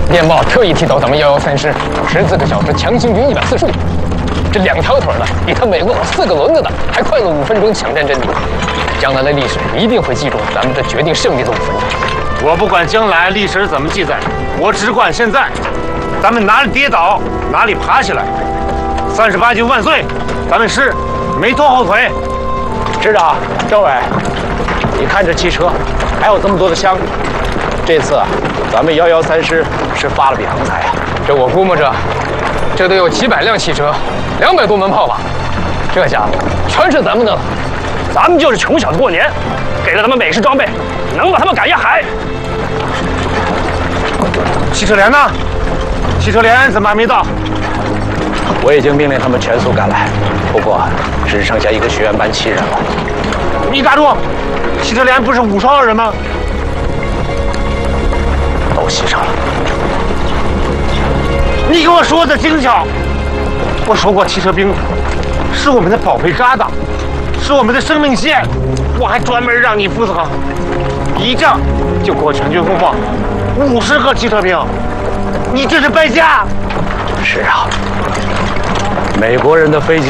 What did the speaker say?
电报特意提走咱们113师14个小时强行军145，这2条腿的比他美国4个轮子的还快了5分钟抢占阵地。将来的历史一定会记住咱们这决定胜利的5分钟。 我不管将来历史怎么记载，我只管现在。咱们哪里跌倒，哪里爬起来。38军万岁！咱们师没拖后腿。 师长，政委，你看这汽车，还有这么多的枪。这次咱们113师是发了笔横财啊！ 这我估摸着，这得有几百辆汽车，200多门炮吧。这家伙全是咱们的了。 咱们就是穷小子过年，给了他们美式装备，能把他们赶下海。 汽车连呢？汽车连怎么还没到？ 我已经命令他们全速赶来，不过只剩下一个学员班7人了。 你打住！汽车连不是52人吗？ 都袭上了。 你给我说的精巧！我说过，汽车兵是我们的宝贝疙瘩，是我们的生命线。我还专门让你负责，一仗就给我全军覆没，50个汽车兵，你这是败家！ 是啊，美国人的飞机